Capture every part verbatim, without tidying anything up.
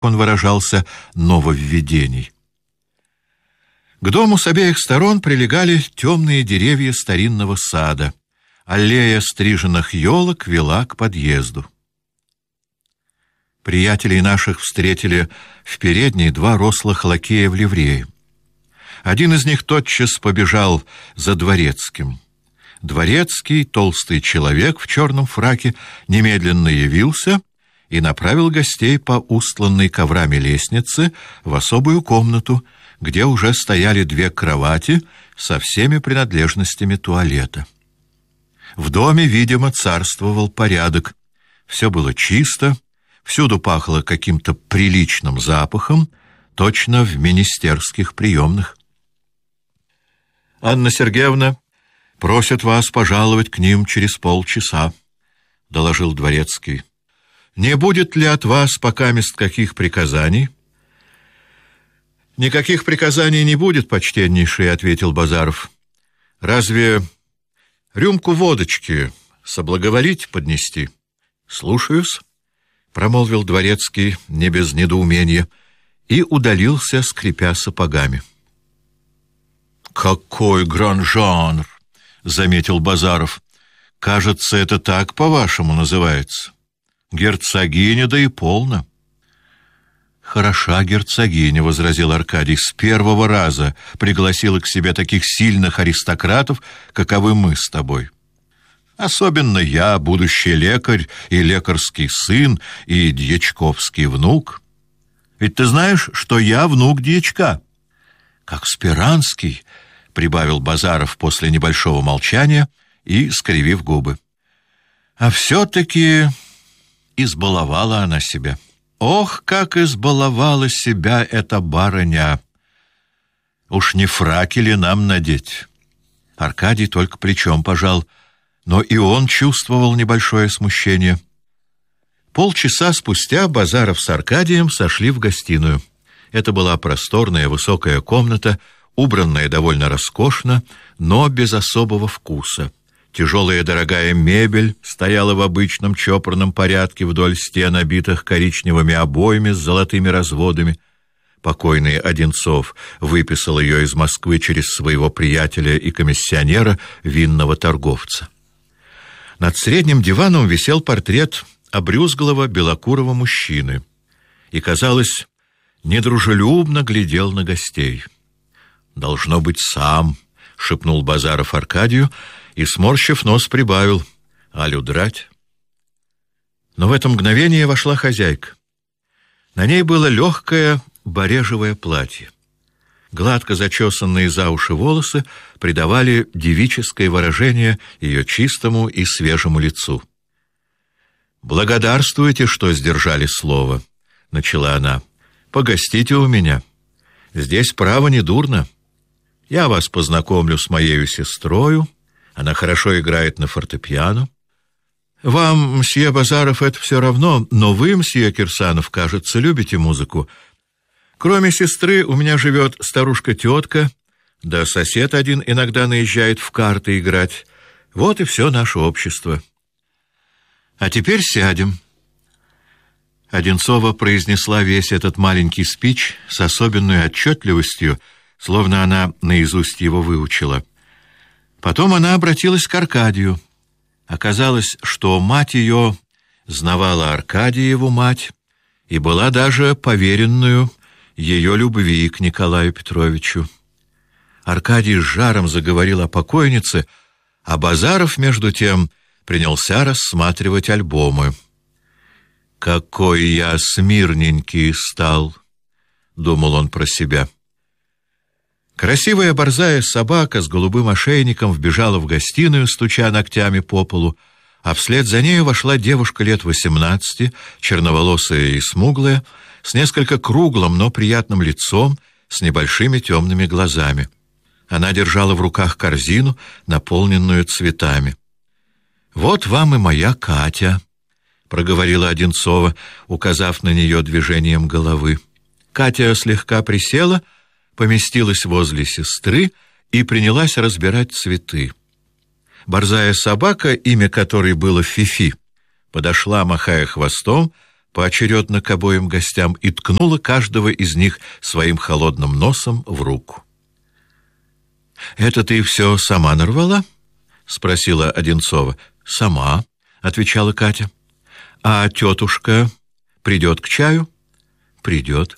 он выражался, нововведений. К дому с обеих сторон прилегали темные деревья старинного сада. Аллея стриженных елок вела к подъезду. Приятелей наших встретили в передней два рослых лакея в ливрее. Один из них тотчас побежал за дворецким. Дворецкий, толстый человек в черном фраке, немедленно явился и направил гостей по устланной коврами лестнице в особую комнату, где уже стояли две кровати со всеми принадлежностями туалета. В доме, видимо, царствовал порядок. Все было чисто, всюду пахло каким-то приличным запахом, точно в министерских приемных. «Анна Сергеевна просит вас пожаловать к ним через полчаса», — доложил дворецкий. «Не будет ли от вас покамест каких приказаний?» «Никаких приказаний не будет, почтеннейший», — ответил Базаров. «Разве рюмку водочки соблаговолить поднести?» «Слушаюсь», — промолвил дворецкий не без недоумения и удалился, скрипя сапогами. «Какой гран-жанр!» — заметил Базаров. «Кажется, это так, по-вашему, называется. Герцогиня, да и полно». «Хороша герцогиня», — возразил Аркадий, — «с первого раза пригласила к себе таких сильных аристократов, каковы мы с тобой. Особенно я, будущий лекарь и лекарский сын, и дьячковский внук. Ведь ты знаешь, что я внук дьячка». «Как Спиранский», — прибавил Базаров после небольшого молчания и скривив губы. «А все-таки избаловала она себя. Ох, как избаловала себя эта барыня! Уж не фраки ли нам надеть?» Аркадий только плечом пожал, но и он чувствовал небольшое смущение. Полчаса спустя Базаров с Аркадием сошли в гостиную. Это была просторная высокая комната, убранная довольно роскошно, но без особого вкуса. Тяжелая дорогая мебель стояла в обычном чопорном порядке вдоль стен, обитых коричневыми обоями с золотыми разводами. Покойный Одинцов выписал ее из Москвы через своего приятеля и комиссионера, винного торговца. Над средним диваном висел портрет обрюзглого белокурого мужчины и, казалось, недружелюбно глядел на гостей. «Должно быть, сам», — шепнул Базаров Аркадию и, сморщив нос, прибавил: «Алю драть». Но в это мгновение вошла хозяйка. На ней было легкое барежевое платье. Гладко зачесанные за уши волосы придавали девическое выражение ее чистому и свежему лицу. «Благодарствуйте, что сдержали слово», — начала она. «Погостите у меня. Здесь право не дурно. Я вас познакомлю с моею сестрою. Она хорошо играет на фортепиано. Вам, мсье Базаров, это все равно, но вы, мсье Кирсанов, кажется, любите музыку. Кроме сестры у меня живет старушка-тетка, да сосед один иногда наезжает в карты играть. Вот и все наше общество. А теперь сядем». Одинцова произнесла весь этот маленький спич с особенной отчетливостью, словно она наизусть его выучила. Потом она обратилась к Аркадию. Оказалось, что мать ее знавала Аркадиеву мать и была даже поверенную ее любви к Николаю Петровичу. Аркадий с жаром заговорил о покойнице, а Базаров, между тем, принялся рассматривать альбомы. «Какой я смирненький стал!» — думал он про себя. Красивая борзая собака с голубым ошейником вбежала в гостиную, стуча ногтями по полу, а вслед за нею вошла девушка лет восемнадцати, черноволосая и смуглая, с несколько круглым, но приятным лицом, с небольшими темными глазами. Она держала в руках корзину, наполненную цветами. «Вот вам и моя Катя», — проговорила Одинцова, указав на нее движением головы. Катя слегка присела, поместилась возле сестры и принялась разбирать цветы. Борзая собака, имя которой было Фифи, подошла, махая хвостом, поочередно к обоим гостям и ткнула каждого из них своим холодным носом в руку. «Это ты все сама нарвала?» — спросила Одинцова. «Сама», — отвечала Катя. «А тетушка придет к чаю?» «Придет».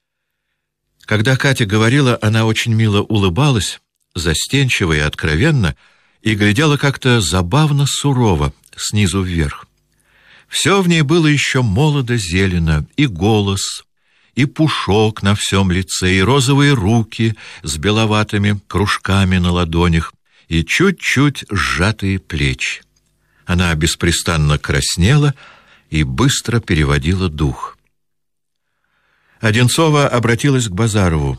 Когда Катя говорила, она очень мило улыбалась, застенчиво и откровенно, и глядела как-то забавно сурово, снизу вверх. Все в ней было еще молодо-зелено, и голос, и пушок на всем лице, и розовые руки с беловатыми кружками на ладонях, и чуть-чуть сжатые плечи. Она беспрестанно краснела и быстро переводила дух. Одинцова обратилась к Базарову.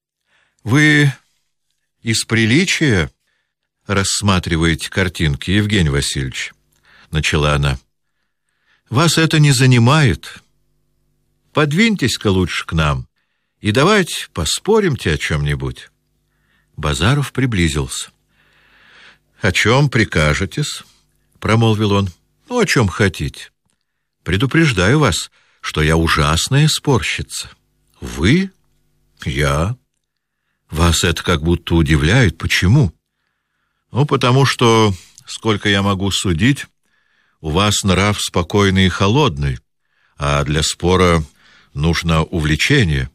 «Вы из приличия рассматриваете картинки, Евгений Васильевич?» — начала она. «Вас это не занимает. Подвиньтесь-ка лучше к нам и давайте поспоримте о чем-нибудь». Базаров приблизился. «О чем прикажетесь?» — промолвил он. «Ну, о чем хотите. Предупреждаю вас, что я ужасная спорщица». «Вы?» «Я». «Вас это как будто удивляет. Почему?» «Ну, потому что, сколько я могу судить, у вас нрав спокойный и холодный, а для спора нужно увлечение».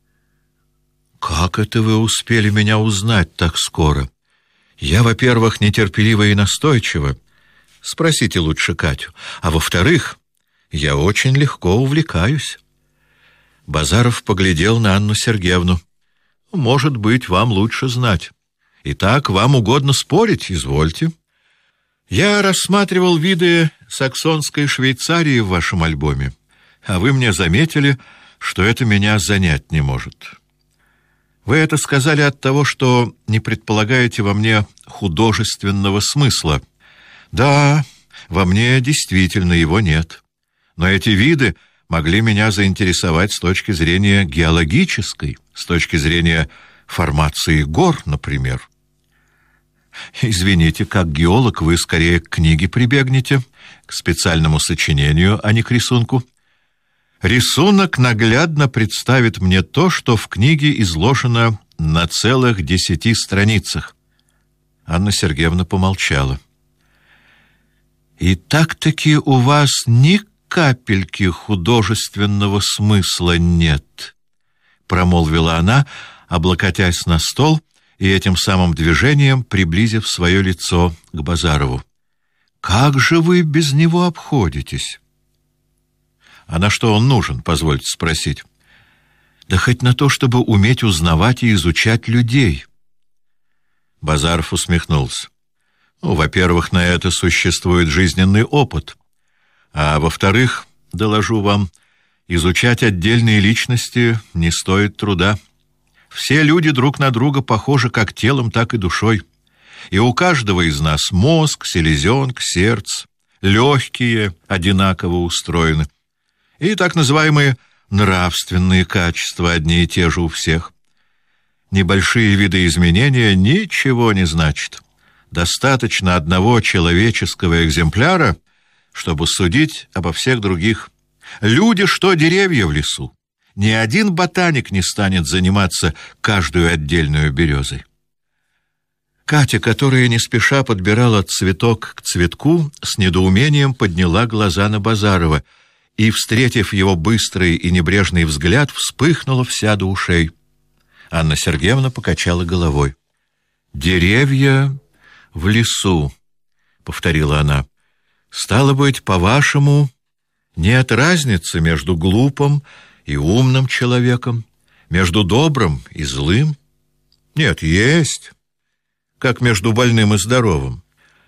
«Как это вы успели меня узнать так скоро? Я, во-первых, нетерпелива и настойчива. Спросите лучше Катю. А во-вторых, я очень легко увлекаюсь». Базаров поглядел на Анну Сергеевну. «Может быть, вам лучше знать. Итак, вам угодно спорить? Извольте. Я рассматривал виды саксонской Швейцарии в вашем альбоме, а вы мне заметили, что это меня занять не может. Вы это сказали от того, что не предполагаете во мне художественного смысла. Да, во мне действительно его нет. Но эти виды могли меня заинтересовать с точки зрения геологической, с точки зрения формации гор, например. Извините, как геолог вы скорее к книге прибегнете, к специальному сочинению, а не к рисунку. Рисунок наглядно представит мне то, что в книге изложено на целых десяти страницах. Анна Сергеевна помолчала. «И так-таки у вас ни капельки художественного смысла нет», — промолвила она, облокотясь на стол и этим самым движением приблизив свое лицо к Базарову. «Как же вы без него обходитесь?» «А на что он нужен, позвольте спросить?» «Да хоть на то, чтобы уметь узнавать и изучать людей». Базаров усмехнулся. «Ну, во-первых, на это существует жизненный опыт. А во-вторых, доложу вам, изучать отдельные личности не стоит труда. Все люди друг на друга похожи как телом, так и душой. И у каждого из нас мозг, селезенка, сердце, легкие одинаково устроены. И так называемые нравственные качества одни и те же у всех. Небольшие видоизменения ничего не значат. Достаточно одного человеческого экземпляра, чтобы судить обо всех других. Люди, что деревья в лесу. Ни один ботаник не станет заниматься каждую отдельную березой. Катя, которая не спеша подбирала цветок к цветку, с недоумением подняла глаза на Базарова и, встретив его быстрый и небрежный взгляд, вспыхнула вся до ушей. Анна Сергеевна покачала головой. «Деревья в лесу», — повторила она. «Стало быть, по-вашему, нет разницы между глупым и умным человеком, между добрым и злым?» «Нет, есть, как между больным и здоровым.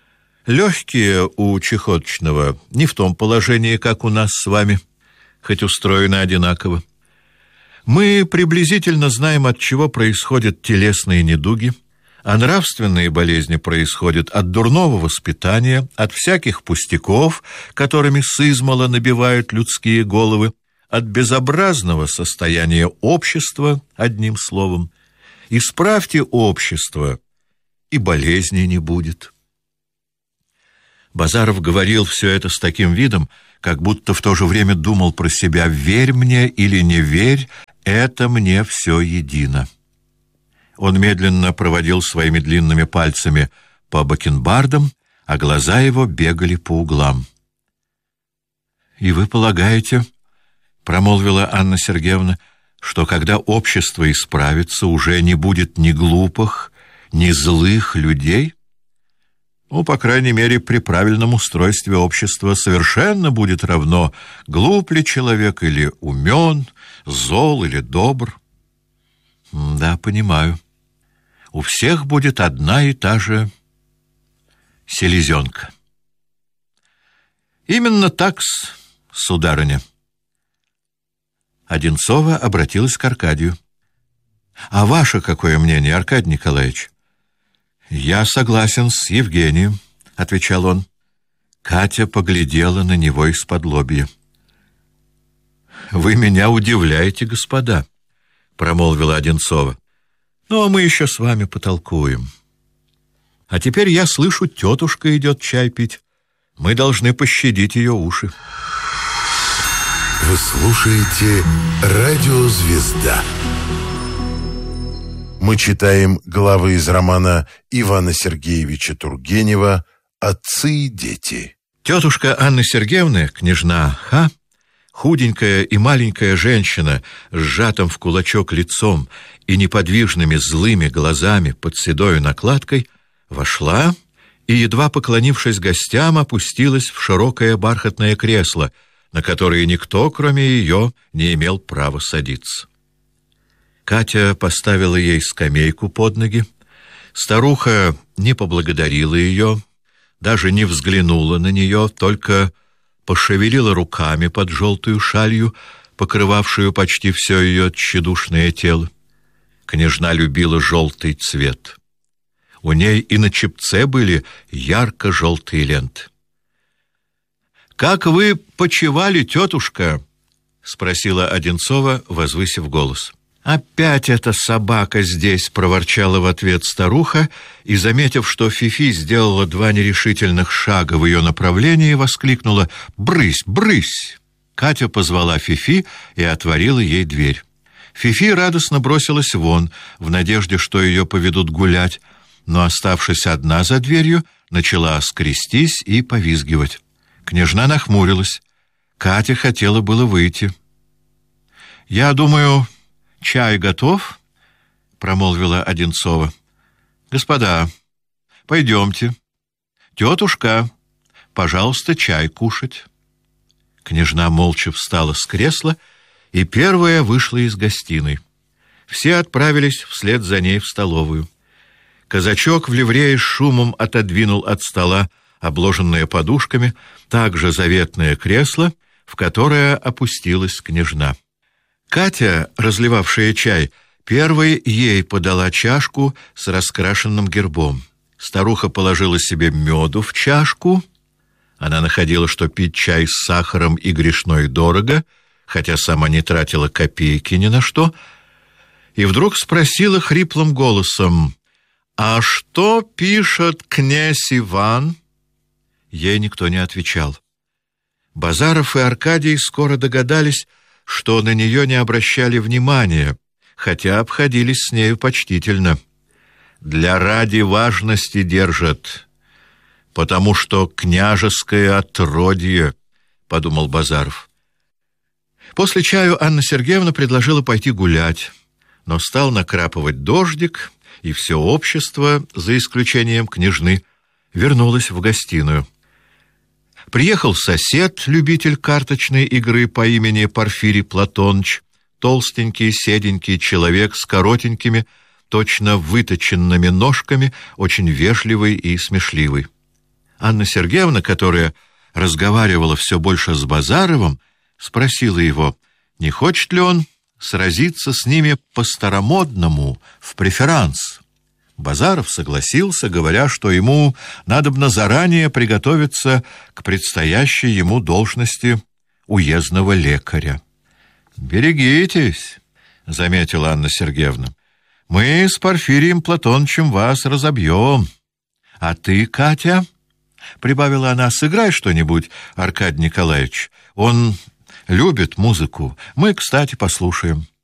Легкие у чехоточного не в том положении, как у нас с вами, хоть устроены одинаково. Мы приблизительно знаем, от чего происходят телесные недуги, а нравственные болезни происходят от дурного воспитания, от всяких пустяков, которыми сызмало набивают людские головы, от безобразного состояния общества, одним словом. Исправьте общество, и болезней не будет». Базаров говорил все это с таким видом, как будто в то же время думал про себя: «Верь мне или не верь, это мне все едино». Он медленно проводил своими длинными пальцами по бакенбардам, а глаза его бегали по углам. «И вы полагаете, — промолвила Анна Сергеевна, — что когда общество исправится, уже не будет ни глупых, ни злых людей? Ну, по крайней мере, при правильном устройстве общества совершенно будет равно, глуп ли человек или умен, зол или добр». «Да, понимаю. У всех будет одна и та же селезенка». «Именно так-с, сударыня». Одинцова обратилась к Аркадию. «А ваше какое мнение, Аркадий Николаевич?» «Я согласен с Евгением», — отвечал он. Катя поглядела на него из-под лобья. «Вы меня удивляете, господа», — промолвила Одинцова. «Ну, а мы еще с вами потолкуем. А теперь я слышу, тетушка идет чай пить. Мы должны пощадить ее уши». Вы слушаете «Радио Звезда». Мы читаем главы из романа Ивана Сергеевича Тургенева «Отцы и дети». Тетушка Анны Сергеевны, княжна Ха, худенькая и маленькая женщина с сжатым в кулачок лицом и неподвижными злыми глазами под седою накладкой, вошла и, едва поклонившись гостям, опустилась в широкое бархатное кресло, на которое никто, кроме ее, не имел права садиться. Катя поставила ей скамейку под ноги. Старуха не поблагодарила ее, даже не взглянула на нее, только пошевелила руками под желтую шалью, покрывавшую почти все ее тщедушное тело. Княжна любила желтый цвет. У ней и на чепце были ярко-желтые ленты. «Как вы почивали, тетушка?» — спросила Одинцова, возвысив голос. «Опять эта собака здесь!» — проворчала в ответ старуха, и, заметив, что Фифи сделала два нерешительных шага в ее направлении, воскликнула: «Брысь, брысь!» Катя позвала Фифи и отворила ей дверь. Фифи радостно бросилась вон, в надежде, что ее поведут гулять, но, оставшись одна за дверью, начала скрестись и повизгивать. Княжна нахмурилась. Катя хотела было выйти. «Я думаю, чай готов?» — промолвила Одинцова. «Господа, пойдемте. Тетушка, пожалуйста, чай кушать». Княжна молча встала с кресла и первая вышла из гостиной. Все отправились вслед за ней в столовую. Казачок в ливрее с шумом отодвинул от стола обложенное подушками, также заветное кресло, в которое опустилась княжна. Катя, разливавшая чай, первой ей подала чашку с раскрашенным гербом. Старуха положила себе меду в чашку. Она находила, что пить чай с сахаром и грешно и дорого, хотя сама не тратила копейки ни на что, и вдруг спросила хриплым голосом: «А что пишет князь Иван?» Ей никто не отвечал. Базаров и Аркадий скоро догадались, что на нее не обращали внимания, хотя обходились с нею почтительно. «Для ради важности держат, потому что княжеское отродье», — подумал Базаров. После чаю Анна Сергеевна предложила пойти гулять, но стал накрапывать дождик, и все общество, за исключением княжны, вернулось в гостиную. Приехал сосед, любитель карточной игры по имени Порфирий Платоныч, толстенький, седенький человек с коротенькими, точно выточенными ножками, очень вежливый и смешливый. Анна Сергеевна, которая разговаривала все больше с Базаровым, спросила его, не хочет ли он сразиться с ними по-старомодному, в преферанс. Базаров согласился, говоря, что ему надобно заранее приготовиться к предстоящей ему должности уездного лекаря. «Берегитесь», — заметила Анна Сергеевна, — «мы с Порфирием Платонычем вас разобьем. А ты, Катя, — прибавила она, — сыграй что-нибудь, Аркадий Николаевич. Он любит музыку. Мы, кстати, послушаем.